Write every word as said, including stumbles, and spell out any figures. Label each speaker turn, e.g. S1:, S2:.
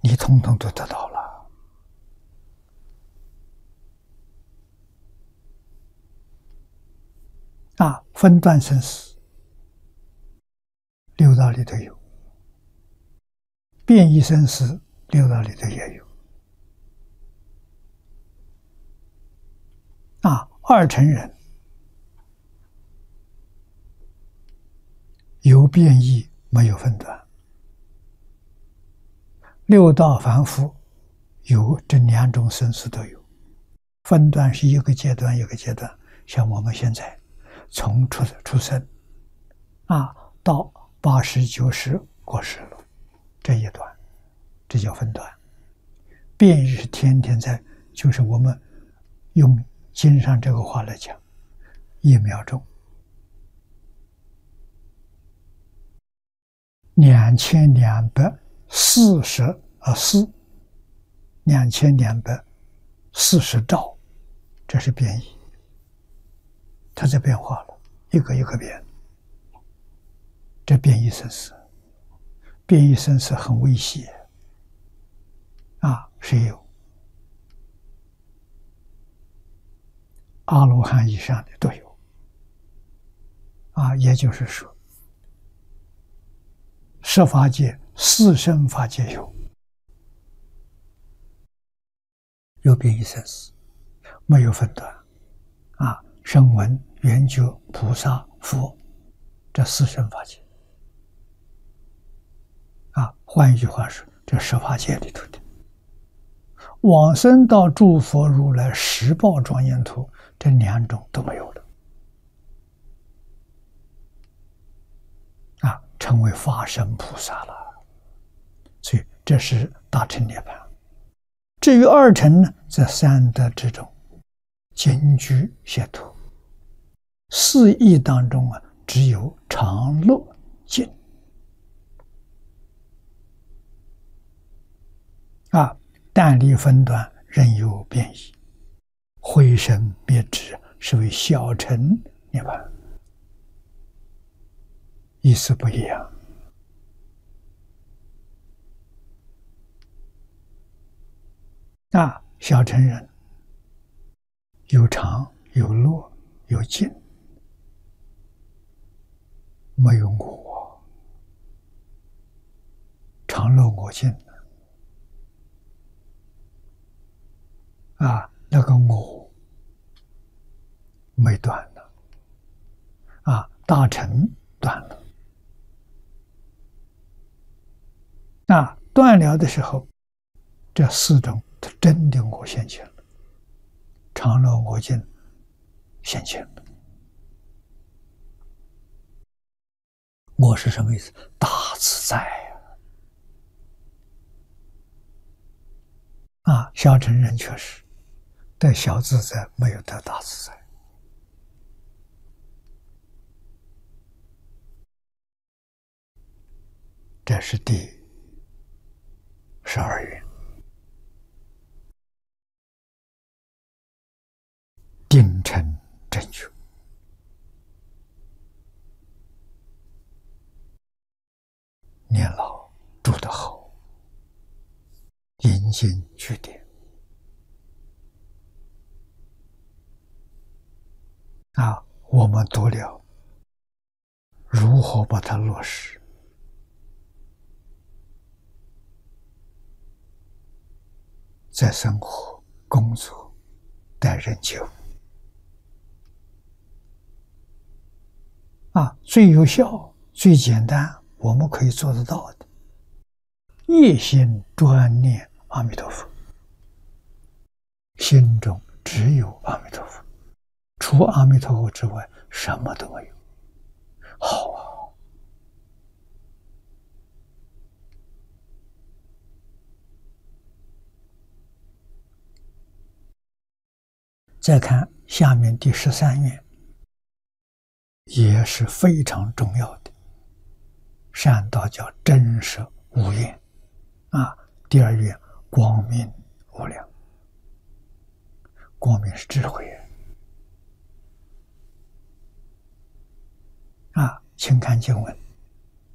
S1: 你统统都得到了。啊，分段生死，六道里头有；变异生死，六道里头也有。啊，二乘人有变异，没有分段；六道凡夫有这两种生死都有，分段是一个阶段一个阶段，像我们现在从出出生啊到八十九十过世了，这一段，这叫分段。变异是天天在，就是我们用经上这个话来讲，一秒钟两千两百四十啊四两千两百四十兆，这是变异，它在变化了，一个一个变。这变异生死，变异生死很危险啊！谁有？阿罗汉以上的都有啊，也就是说，十法界、四圣法界有，有变异生死，没有分段啊。声闻、缘觉、菩萨、佛，这四圣法界啊，换一句话说，这十法界里头的往生到诸佛如来十报庄严土，这两种都没有了啊，成为法身菩萨了。所以这是大乘涅槃。至于二乘呢，在三德之中，尽居解脱。四义当中啊，只有常乐尽啊，但离分段仍有变异，灰身灭智是为小乘涅槃，意思不一样。啊，小乘人有常有乐有尽，没有我，常乐我尽啊，那个我没断了啊，大乘断了。那断了的时候，这四种它真的我现前了，常乐我净现前了。我是什么意思？大自在啊！啊，小乘人确实得小自在，没有得大自在。这是第十二愿。定成正觉，年老住得好，引经据典啊，我们读了如何把它落实，在生活、工作、待人接物啊，最有效、最简单，我们可以做得到的，一心专念阿弥陀佛，心中只有阿弥陀佛，除阿弥陀佛之外，什么都没有。好啊！再看下面第十三愿，也是非常重要的。善道叫真实无厌啊，第二愿光明无量，光明是智慧啊，请看经文。